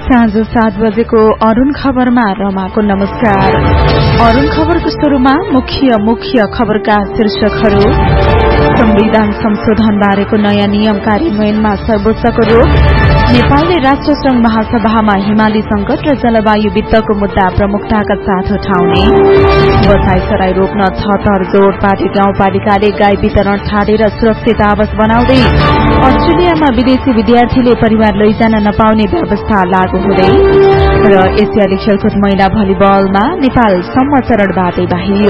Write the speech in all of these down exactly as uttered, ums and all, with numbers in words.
साँझ सात बजेको अरुण खबरमा रमाको नमस्कार। अरुण खबरको शुरूमा मुख्य मुख्य खबरका शीर्षकहरू। संविधान संशोधन बारेको नयाँ नियम कार्यान्वयनमा सर्वोच्चको रोक। नेपालले राष्ट्रसंघ महासभामा हिमाली संकट र जलवायु वित्तको मुद्दा प्रमुखताका साथ उठाउने। बसाईसराई रोक्न छ तर्जोड़। पाटी गाउँपालिकाले गाई वितरण छाडेर सुरक्षित आवास बनाउँदै। अस्ट्रेलियामा विदेशी विद्यार्थीले परिवार लैजान नपाउने व्यवस्था लागू हुँदै। र एसियाली खेलकुद महिला भलिबलमा नेपाल सम्म चरणबाटै बाहिरियो।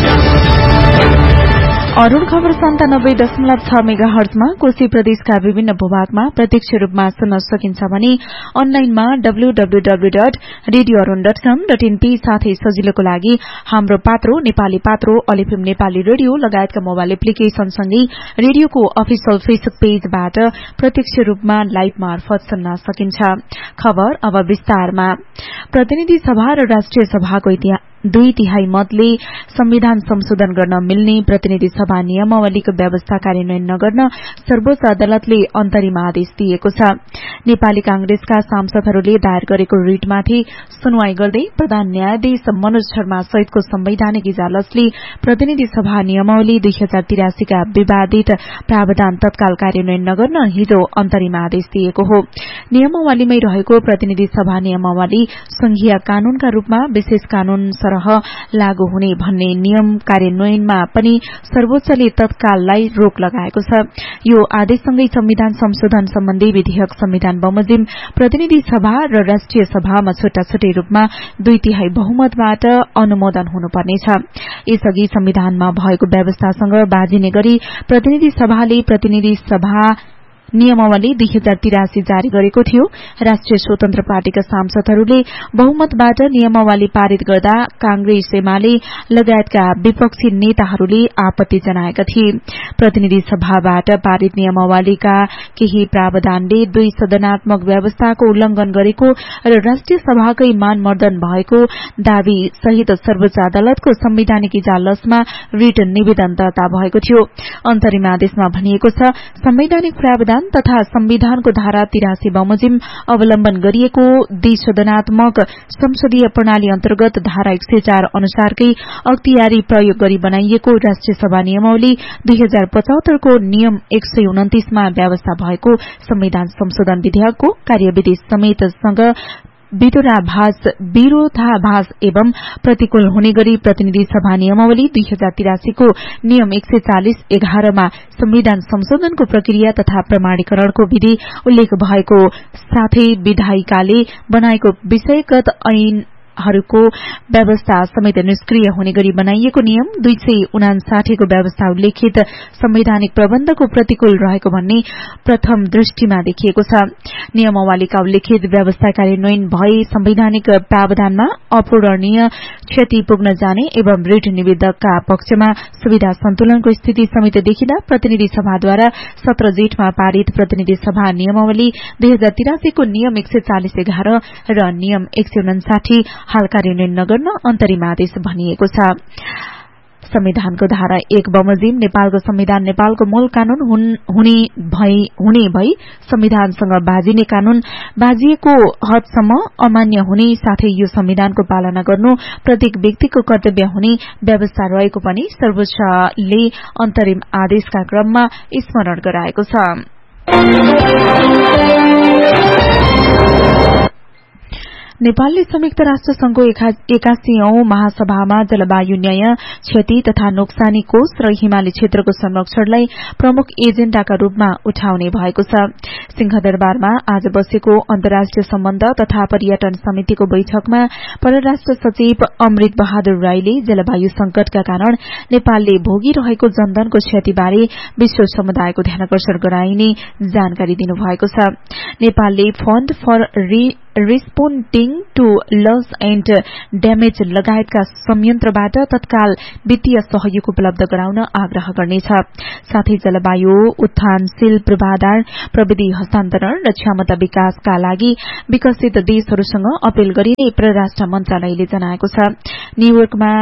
अरुण खबर सन्तानब्बे दशमलव छ मेगा हर्जमा कोशी प्रदेशका विभिन्न भूभागमा प्रत्यक्ष रूपमा सुन्न सकिन्छ भने अनलाइनमा W W W dot radio Arun dot कम डट एनपी साथै सजिलोको लागि हाम्रो पात्रो नेपाली पात्रो अलिफिम नेपाली रेडियो लगायतका मोबाइल एप्लिकेशनसँगै रेडियोको अफिसियल फेसबुक पेजबाट प्रत्यक्ष रूपमा लाइभ मार्फत सुन्न सकिन्छ। खबर अब विस्तारमा। प्रतिनिधि सभा र राष्ट्रिय सभाको दुई तिहाई मतले संविधान संशोधन गर्न मिल्ने प्रतिनिधि सभा नियमावलीको व्यवस्था कार्यान्वयन नगर्न सर्वोच्च अदालतले अन्तरिम आदेश दिएको छ। नेपाली कांग्रेसका सांसदहरूले दायर गरेको रिटमाथि सुनवाई गर्दै प्रधान न्यायाधीश मनोज शर्मा सहितको संवैधानिक इजलासले प्रतिनिधि सभा नियमावली दुई हजार तिरासीका विवादित प्रावधान तत्काल कार्यान्वयन नगर्न हिजो अन्तरिम आदेश दिएको हो। नियमावलीमै रहेको प्रतिनिधि सभा नियमावली संघीय कानूनका रूपमा विशेष कानून लागू हुने भन्ने नियम कार्यान्वयनमा पनि सर्वोच्चले तत्काललाई रोक लगाएको छ। यो आदेशसँगै संविधान संशोधन सम्बन्धी विधेयक संविधान बमोजिम प्रतिनिधि सभा र राष्ट्रिय सभामा छुट्टा छुट्टै रूपमा दुई तिहाई बहुमतबाट अनुमोदन हुनुपर्नेछ। यसअघि संविधानमा भएको व्यवस्थासँग बाजिने गरी प्रतिनिधि सभाले प्रतिनिधि सभा नियमावली दुई हजार तिरासी जारी गरेको थियो। राष्ट्रिय स्वतन्त्र पार्टीका सांसदहरूले बहुमतबाट नियमावली पारित गर्दा कांग्रेस एमाले लगायतका विपक्षी नेताहरूले आपत्ति जनाएका थिए। प्रतिनिधि सभाबाट पारित नियमावलीका केही प्रावधानले दुई सदनात्मक व्यवस्थाको उल्लंघन गरेको र राष्ट्रिय सभाकै मानमर्दन भएको दावी सहित सर्वोच्च अदालतको संवैधानिक इजलासमा रिट निवेदन दर्ता भएको थियो। अन्तरिम आदेशमा भनिएको छ, संवैधानिक प्रावधान तथा संविधानको धारा तिरासी बमोजिम अवलम्बन गरिएको द्विसदनात्मक संसदीय प्रणाली अन्तर्गत धारा एक सय चार अनुसारकै अख्तियारी प्रयोग गरी बनाइएको राष्ट्रिय सभा नियमावली दुई हजार पचहत्तरको नियम एक सय उन्तिसमा व्यवस्था भएको संविधान संशोधन विधेयकको कार्यविधि समेतसँग विरोधाभास विरोधाभास एवं प्रतिकूल हुने गरी प्रतिनिधि सभा नियमावली दुई हजार तिरासीको नियम एक सय चालिस एघारमा संविधान संशोधनको प्रक्रिया तथा प्रमाणीकरणको विधि उल्लेख भएको साथै विधायिकाले बनाएको विषयगत ऐनहरूको व्यवस्था समेत निष्क्रिय हुने गरी बनाइएको नियम दुई सय उनासाठीको व्यवस्था उल्लेखित संवैधानिक प्रबन्धको प्रतिकूल रहेको भन्ने प्रथम दृष्टिमा देखिएको छ। नियमावलीका उल्लेखित व्यवस्था कार्यान्वयन भए संवैधानिक प्रावधानमा अपूरणीय क्षति पुग्न जाने एवं रिट निवेदकका पक्षमा सुविधा सन्तुलनको स्थिति समेत देखिँदा प्रतिनिधि सभाद्वारा सत्र जेठमा पारित प्रतिनिधि सभा नियमावली दुई हजार तिरासीको नियम एक सय चालिस एघार र नियम एक सय उनासाठी हाल कार्यान्वयन नगर्न अन्तरिम आदेश भनिएको छ। संविधानको धारा एक बमोजिम नेपालको संविधान नेपालको मूल कानून हुने भई हुने भई संविधानसँग बाजिने कानून बाजिएको हदसम्म अमान्य हुने साथै यो संविधानको पालना गर्नु प्रत्येक व्यक्तिको कर्तव्य हुने व्यवस्था रहेको पनि सर्वोच्चले अन्तरिम आदेशका क्रममा स्मरण गराएको छ। नेपालले संयुक्त राष्ट्र संघको एकासीऔं महासभामा जलवायु न्याय, क्षति तथा नोक्सानी कोष र हिमाली क्षेत्रको संरक्षणलाई प्रमुख एजेण्डाका रूपमा उठाउने भएको छ। सिंहदरबारमा आज बसेको अन्तर्राष्ट्रिय सम्बन्ध तथा पर्यटन समितिको बैठकमा परराष्ट्र सचिव अमृत बहादुर राईले जलवायु संकटका कारण नेपालले भोगिरहेको जनधनको क्षतिबारे विश्व समुदायको ध्यानाकर्षण गराइने जानकारी दिनुभएको छ। नेपालले fund for रिस्पोन्डिङ two loss and damage लगायतका संयन्त्रबाट तत्काल वित्तीय सहयोग उपलब्ध गराउन आग्रह गर्नेछ। साथै जलवायु उत्थानशील पूर्वाधार, प्रविधि हस्तान्तरण र क्षमता विकासका लागि विकसित देशहरूसँग अपील गरिने परराष्ट्र मन्त्रालयले जनाएको छ। न्यूयोर्कमा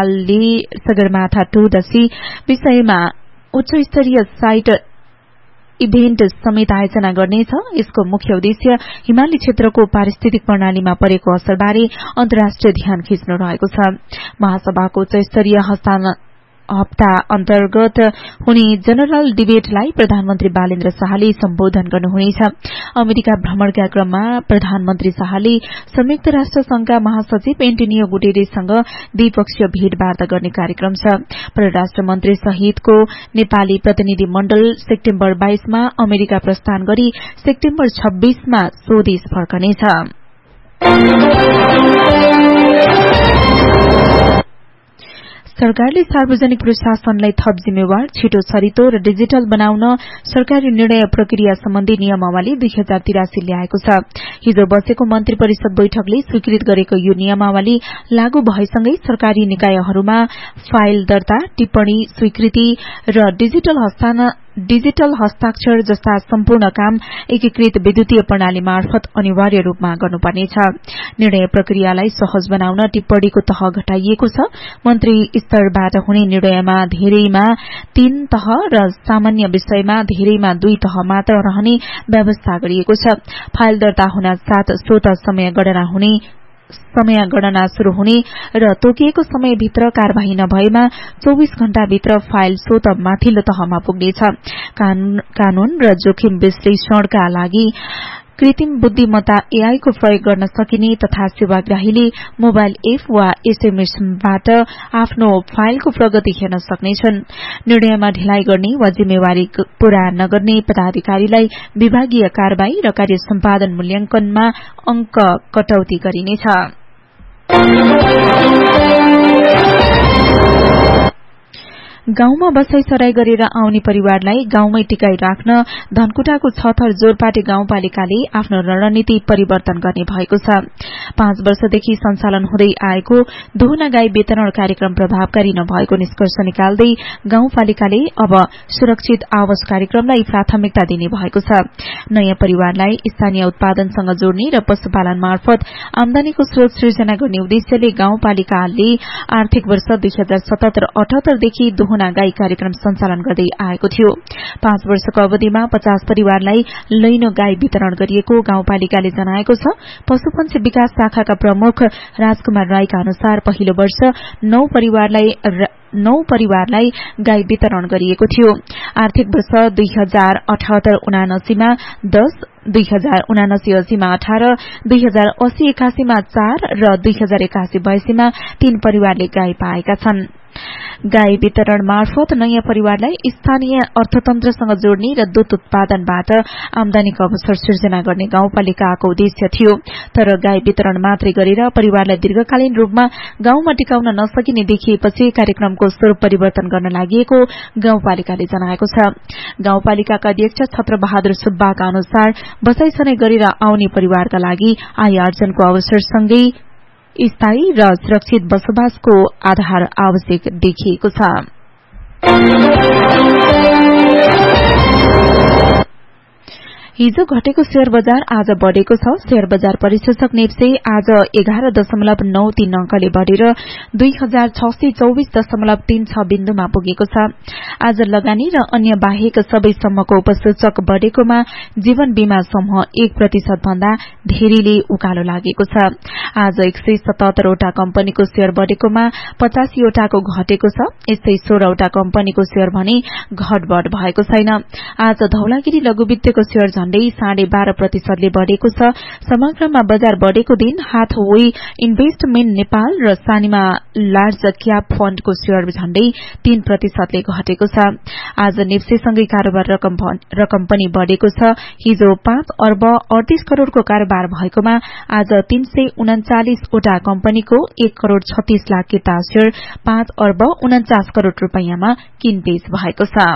नेपालले सगरमाथा टू दशी विषयमा उच्च स्तरीय साइट इभेन्ट समेत आयोजना गर्नेछ। यसको मुख्य उद्देश्य हिमाली क्षेत्रको पारिस्थितिक प्रणालीमा परेको असरबारे अन्तर्राष्ट्रिय ध्यान खिच्नु रहेको छ। महासभाको उच्चस्तरीय हस्तान्तरण हप्ता अन्तर्गत हुने जनरल डिबेटलाई प्रधानमन्त्री बालेन्द्र शाहले सम्बोधन गर्नुहुनेछ। अमेरिका भ्रमणका क्रममा प्रधानमन्त्री शाहले संयुक्त राष्ट्र संघका महासचिव एन्टोनियो गुटेरेससँग द्विपक्षीय भेटवार्ता गर्ने कार्यक्रम छ। परराष्ट्र मन्त्री सहितको नेपाली प्रतिनिधि मण्डल सेप्टेम्बर बाइसमा अमेरिका प्रस्थान गरी सेप्टेम्बर छब्बीसमा स्वदेश फर्कनेछ। सरकारले सार्वजनिक प्रशासनलाई थप जिम्मेवार, छिटो, छरितो र डिजिटल बनाउन सरकारी निर्णय प्रक्रिया सम्बन्धी नियमावली दुई हजार तिरासी ल्याएको छ। हिजो बसेको मन्त्री परिषद बैठकले स्वीकृत गरेको यो नियमावली लागू भएसँगै सरकारी निकायहरूमा फाइल दर्ता, टिप्पणी, स्वीकृति र डिजिटल हस्तान्तरण डिजिटल हस्ताक्षर जस्ता सम्पूर्ण काम एकीकृत विद्युतीय प्रणाली मार्फत अनिवार्य रूपमा गर्नुपर्नेछ। निर्णय प्रक्रियालाई सहज बनाउन टिप्पणीको तह घटाइएको छ। मन्त्री स्तरबाट हुने निर्णयमा धेरैमा तीन तह र सामान्य विषयमा धेरैमा दुई तह मात्र रहने व्यवस्था गरिएको छ। फाइल दर्ता हुन साथ स्वत समय गणना हुने समय गणना शुरू हुने र तोकिएको समयभित्र कार्यवाही नभएमा चौबीस घण्टाभित्र फाइल स्वत माथिल्लो तहमा पुग्नेछ। कानून र जोखिम विश्लेषणका लागि कृत्रिम बुद्धिमत्ता एआई को प्रयोग गर्न सकिने तथा सेवाग्राहीले मोबाइल एप वा एसएमएसबाट आफ्नो फाइलको प्रगति हेर्न सक्नेछन्। निर्णयमा ढिलाइ गर्ने वा जिम्मेवारी पूरा नगर्ने पदाधिकारीलाई विभागीय कार्यवाही र कार्य सम्पादन मूल्याङ्कनमा अंक कटौती गरिनेछ। गाउँमा बसाईसराई गरेर आउने परिवारलाई गाउँमै टिकाई राख्न धनकुटाको छथर जोरपाटे गाउँपालिकाले आफ्नो रणनीति परिवर्तन गर्ने भएको छ। पाँच वर्षदेखि सञ्चालन हुँदै आएको दोहुना गाई वितरण कार्यक्रम प्रभावकारी नभएको निष्कर्ष निकाल्दै गाउँपालिकाले अब सुरक्षित आवास कार्यक्रमलाई प्राथमिकता दिने भएको छ। नयाँ परिवारलाई स्थानीय उत्पादनसँग जोड्ने र पशुपालन मार्फत आमदानीको स्रोत सृजना गर्ने उद्देश्यले गाउँपालिकाले आर्थिक वर्ष दुई हजार सतहत्तर अठहत्तरदेखि गाई कार्यक्रम सञ्चालन गर्दै आएको थियो। पाँच वर्षको अवधिमा पचास परिवारलाई लैनो गाई वितरण गरिएको गाउँपालिकाले जनाएको छ। पशुपन्छी विकास शाखाका प्रमुख राजकुमार राईका अनुसार पहिलो वर्ष नौ परिवारलाई नौ परिवारलाई गाई वितरण गरिएको थियो। आर्थिक वर्ष दुई हजार अठहत्तर उनासीमा दस, दुई हजार उनासी अस्सीमा अठार, दुई हजार अस्सी एकासीमा चार र दुई हजार एकासी बयासीमा तीन परिवारले गाई पाएका छन्। गाई वितरण मार्फत नयाँ परिवारलाई स्थानीय अर्थतन्त्रसँग जोड्ने र दूध उत्पादनबाट आमदानीको अवसर सृजना गर्ने गाउँपालिकाको उद्देश्य थियो। तर गाई वितरण मात्रै गरेर परिवारलाई दीर्घकालीन रूपमा गाउँमा टिकाउन नसकिने देखिएपछि कार्यक्रमको स्वरूप परिवर्तन गर्न लागि गाउँपालिकाले जनाएको छ। गाउँपालिकाका अध्यक्ष छत्र बहादुर सुब्बाका अनुसार बसाईसराई गरेर आउने परिवारका लागि आय आर्जनको अवसरसँगै स्थायी र सुरक्षित बसोबासको आधार आवश्यक देखिएको छ। हिजो घटेको शेयर बजार आज बढ़ेको छ। शेयर बजार परिसूचक नेप्से आज एघार दशमलव नौ तीन अंकले बढ़ेर दुई हजार छ सय चौविस दशमलव तीन छ बिन्दुमा पुगेको छ। आज लगानी र अन्य बाहेक सबै समूहको उपसूचक बढ़ेकोमा जीवन बीमा समूह एक प्रतिशत भन्दा धेरैले उकालो लागेको छ। आज एक सय सतहत्तरवटा कम्पनीको शेयर बढ़ेकोमा पचासीवटाको घटेको छ। यस्तै सोह्रवटा कम्पनीको शेयर भने घटबढ़ भएको छैन। आज धौलागिरी लघुवित्तको शेयर झण्डै साढे बाह्र प्रतिशतले बढ़ेको छ। समग्रमा बजार बढ़ेको दिन हाथवे इन्भेस्टमेन्ट नेपाल र सानिमा लार्ज क्याप फण्डको शेयर झण्डै तीन प्रतिशतले घटेको छ। आज नेप्सेसँगै कारोबार रकम, रकम पनि बढ़ेको छ। हिजो पाँच अर्ब अडतीस करोड़को कारोबार भएकोमा आज तीन सय उनाचालिसवटा कम्पनीको एक करोड़ छत्तीस लाख किता शेयर पाँच अर्ब उन्चास करोड़ रूपियाँमा किनबेच भएको छ।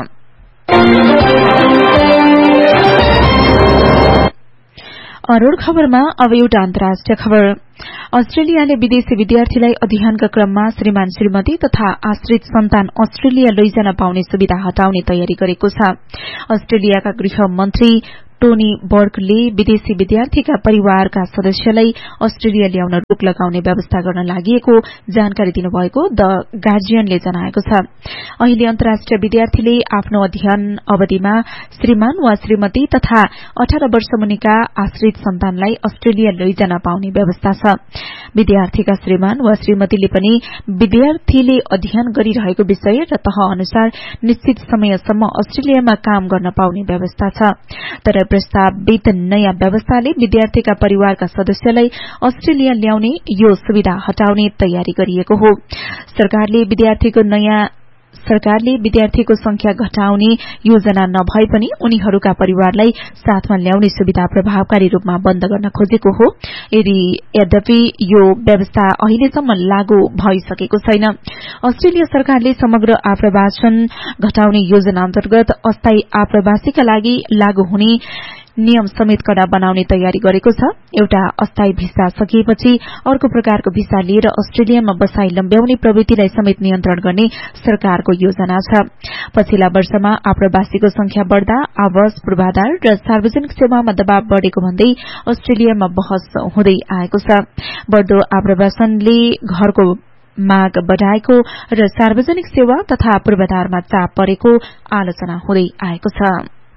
अरूण खबरमा अब एउटा अन्तर्राष्ट्रिय खबर। अस्ट्रेलियाले विदेशी विद्यार्थीलाई अध्ययनका क्रममा श्रीमान श्रीमती तथा आश्रित सन्तान अस्ट्रेलिया लैजान पाउने सुविधा हटाउने तयारी गरेको छ। अस्ट्रेलियाका गृह मन्त्री टोनी बर्गले विदेशी विद्यार्थीका परिवारका सदस्यलाई अस्ट्रेलिया ल्याउन रोक लगाउने व्यवस्था गर्न लागि जानकारी दिनुभएको द गार्जियनले जनाएको छ। अहिले अन्तर्राष्ट्रिय विद्यार्थीले आफ्नो अध्ययन अवधिमा श्रीमान वा श्रीमती तथा अठार वर्ष मुनिका आश्रित सन्तानलाई अस्ट्रेलिया लैजान पाउने व्यवस्था छ। विद्यार्थीका श्रीमान वा श्रीमतीले पनि विद्यार्थीले अध्ययन गरिरहेको विषय र तह अनुसार निश्चित समयसम्म अस्ट्रेलियामा काम गर्न पाउने व्यवस्था छ। तर प्रस्तावित नयाँ व्यवस्थाले विद्यार्थीका परिवारका सदस्यलाई अस्ट्रेलिया ल्याउने यो सुविधा हटाउने तयारी गरिएको हो। सरकारले विद्यार्थीको नयाँ सरकारले विद्यार्थीको संख्या घटाउने योजना नभए पनि उनीहरूका परिवारलाई साथमा ल्याउने सुविधा प्रभावकारी रूपमा बन्द गर्न खोजेको हो। यद्यपि यो व्यवस्था अहिलेसम्म लागू भइसकेको छैन। अस्ट्रेलिया सरकारले समग्र आप्रवासन घटाउने योजना अन्तर्गत अस्थायी आप्रवासीका लागि लागू हुने नियम समेत कड़ा बनाउने तयारी गरेको छ। एउटा अस्थायी भिसा सकिएपछि अर्को प्रकारको भिसा लिएर अस्ट्रेलियामा बसाई लम्ब्याउने प्रवृत्तिलाई समेत नियन्त्रण गर्ने सरकारको योजना छ। पछिल्ला वर्षमा आप्रवासीको संख्या बढ़दा आवास पूर्वाधार र सार्वजनिक सेवामा दबाव बढ़ेको भन्दै अस्ट्रेलियामा बहस हुँदै आएको छ। बढ़दो आप्रवासनले घरको माग बढ़ाएको र सार्वजनिक सेवा तथा पूर्वाधारमा चाप परेको आलोचना हुँदै आएको छ।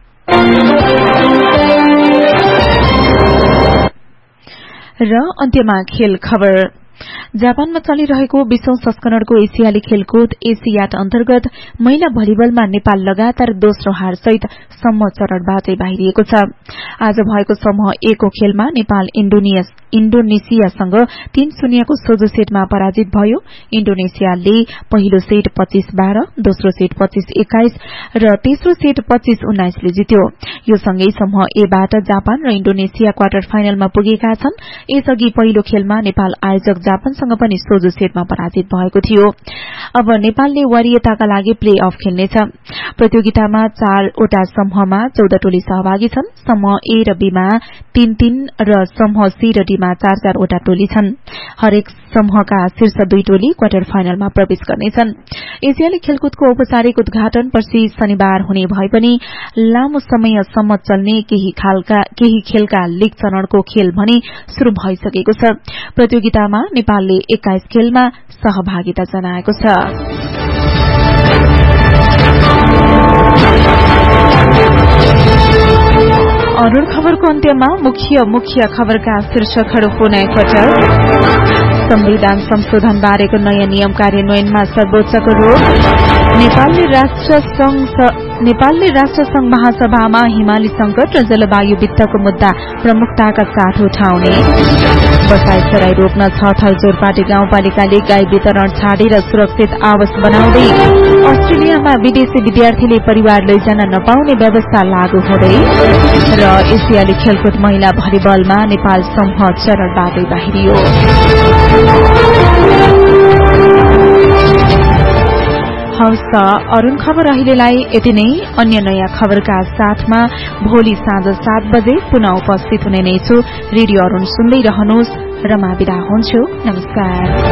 र अन्त्यमा खेल खबर। जापानमा चलिरहेको बीसौं संस्करणको एसियाली खेलकुद एसियाड अन्तर्गत महिला भलिबलमा नेपाल लगातार दोस्रो हारसहित समूह चरणबाटै बाहिरिएको छ। आज भएको समूह ए को खेलमा नेपाल इण्डोनेसियासँग तीन शून्यको सोझो सेटमा पराजित भयो। इण्डोनेसियाले पहिलो सेट पच्चीस बाह्र, दोस्रो सेट पच्चीस एक्काइस र तेस्रो सेट पच्चीस उन्नाइसले जित्यो। यो सँगै समूह ए बाट जापान र इण्डोनेसिया क्वार्टर फाइनलमा पुगेका छन्। यसअघि पहिलो खेलमा नेपाल आयोजक जापानसँग पनि सोझो सेटमा पराजित भएको थियो। अब नेपालले वरियताका लागि प्ले अफ खेल्नेछ। प्रतियोगितामा चारवटा समूहमा चौध टोली सहभागी छन्। समूह ए र बीमा तीन तीन र समूह सी र डीमा चार चारवटा टोली छन्। हरेक समूहका शीर्ष दुई टोली क्वार्टर फाइनलमा प्रवेश गर्नेछन्। एसियाली खेलकुदको औपचारिक उद्घाटन पर्सि शनिबार हुने भए पनि लामो समयसम्म चल्ने केही खेलका लीग चरणको खेल भने शुरू भइसकेको छ। प्रतियोगितामा नेपालले एक्काइस खेलमा सहभागिता जनाएको छ। अरूण खबरको अन्त्यमा मुख्य मुख्य खबरका शीर्षकहरू पुनः एकपटक। संविधान संशोधन बारेको नयाँ नियम कार्यान्वयनमा सर्वोच्चको रोक। नेपालले राष्ट्रसंघ महासभामा हिमाली संकट र जलवायु वित्तको मुद्दा प्रमुखताका साथ उठाउने। बसाई चराई रोक्न छ थल जोरपाटी गाउँपालिकाले गाई वितरण छाडेर सुरक्षित आवास बनाउँदै। अस्ट्रेलियामा विदेशी विद्यार्थीले परिवार लैजान नपाउने व्यवस्था लागू हुँदै। र एसियाली खेलकुद महिला भलिबलमा नेपाल समूह चरणबाटै बाहिरियो। हवस् त अरूण खबर अहिलेलाई यति नै। अन्य नयाँ खबरका साथमा भोलि साँझ सात बजे पुनः उपस्थित हुने नै छु। रेडियो अरूण सुन्दै रहनुहोस्। रमा बिदा हुन्छु। नमस्कार।